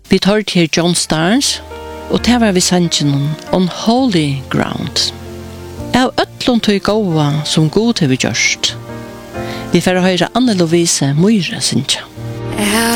Vi tar til John Starnes, og det var vi sannsyn On Holy Ground. Av øtlund tog gåa som god har vi gjørst. Vi får høre Anne Lovise Myhre, synes jeg.